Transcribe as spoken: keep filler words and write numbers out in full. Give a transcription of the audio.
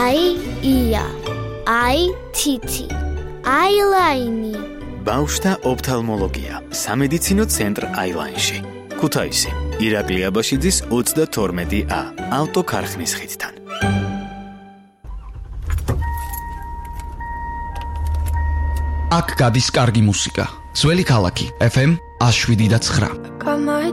აი ია, აი თითი, აილაინი. ბავშვთა ოფთალმოლოგია, სამედიცინო ცენტრ აილაინში. ქუთაისი, ირაკლი აბაშიძის ოცდათორმეტი ა, ავტოქარხნის ხიდთან. აქ გადის კარგი მუსიკა. ძველი ქალაქი, ეფ ემ ათს შვიდი და ცხრა. Got my